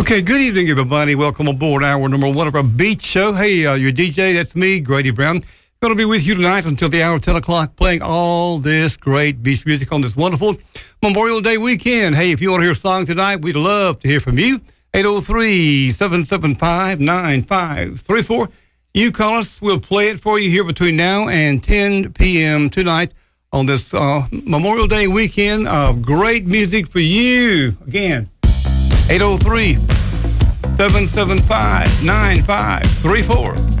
Okay, good evening, everybody. Welcome aboard hour number one of our Beat Show. Hey, your DJ, that's me, Grady Brown. Going to be with you tonight until the hour of 10 o'clock, playing all this great beach music on this wonderful Memorial Day weekend. Hey, if you want to hear a song tonight, we'd love to hear from you. 803-775-9534. You call us. We'll play it for you here between now and 10 p.m. tonight on this Memorial Day weekend of great music for you. Again, 803-775-9534.